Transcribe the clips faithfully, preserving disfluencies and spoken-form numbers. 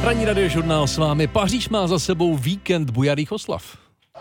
Ranní radiožurnál s vámi. Paříž má za sebou víkend bujarých oslav.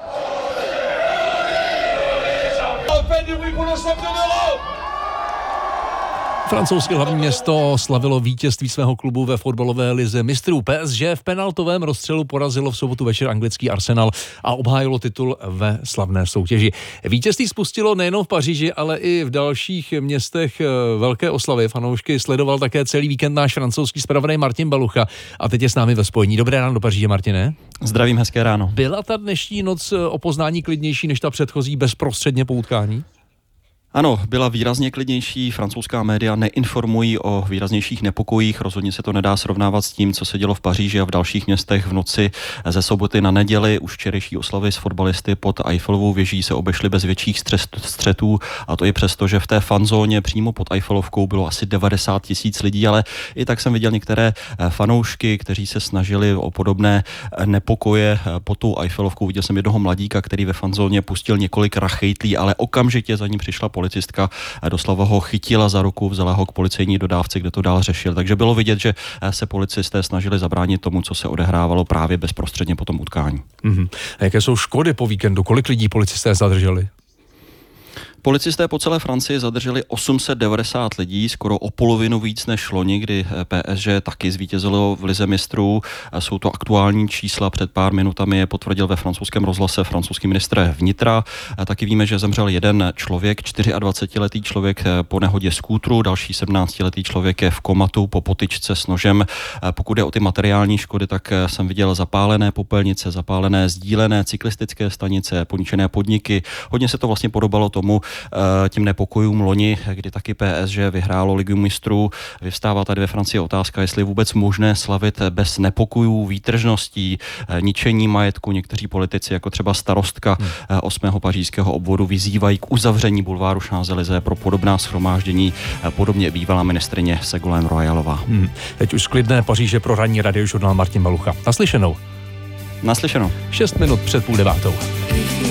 Francouzské hlavní město slavilo vítězství svého klubu ve fotbalové lize mistrů. P S G v penaltovém rozstřelu porazilo v sobotu večer anglický Arsenal a obhájilo titul ve slavné soutěži. Vítězství spustilo nejenom v Paříži, ale i v dalších městech velké oslavy. Fanoušky sledoval také celý víkend náš francouzský zpravodaj Martin Balucha a teď je s námi ve spojení. Dobré ráno do Paříže, Martine. Zdravím, hezké ráno. Byla ta dnešní noc o poznání klidnější než ta předchozí bezprostředně po utkání? Ano, byla výrazně klidnější, francouzská média neinformují o výraznějších nepokojích, rozhodně se to nedá srovnávat s tím, co se dělo v Paříži a v dalších městech v noci ze soboty na neděli. Už včerejší oslavy s fotbalisty pod Eiffelovou věží se obešly bez větších střetů, a to i přesto, že v té fanzóně přímo pod Eiffelovkou bylo asi devadesát tisíc lidí, ale i tak jsem viděl některé fanoušky, kteří se snažili o podobné nepokoje pod tou Eiffelovkou. Viděl jsem jednoho mladíka, který ve fanzóně pustil několik rachejtlí, ale okamžitě za ním přišla policistka, doslova ho chytila za ruku, vzala ho k policejní dodávce, kde to dál řešil. Takže bylo vidět, že se policisté snažili zabránit tomu, co se odehrávalo právě bezprostředně po tom utkání. Mm-hmm. A jaké jsou škody po víkendu? Kolik lidí policisté zadrželi? Policisté po celé Francii zadrželi osm set devadesát lidí, skoro o polovinu víc než loni, kdy P S G taky zvítězilo v lize mistrů. Jsou to aktuální čísla, před pár minutami je potvrdil ve francouzském rozhlase francouzský ministr vnitra. Taky víme, že zemřel jeden člověk, dvacetičtyřletý člověk po nehodě skútru, další sedmnáctiletý člověk je v komatu po potyčce s nožem. Pokud je o ty materiální škody, tak jsem viděl zapálené popelnice, zapálené sdílené cyklistické stanice, poničené podniky. Hodně se to vlastně podobalo tomu, tím nepokojům loni, kdy taky P S G vyhrálo ligu mistrů. Vyvstává tady ve Francii otázka, jestli je vůbec možné slavit bez nepokojů, výtržností, ničení majetku. Někteří politici, jako třeba starostka osmého pařížského obvodu, vyzývají k uzavření bulváru Champs-Élysées pro podobná shromáždění. Podobně bývalá ministryně Ségolène Royalová. Hmm. Teď už z klidné Paříže pro ranní radiožurnál Martin Balucha. Naslyšenou. Naslyšenou. Šest minut před půl devátou.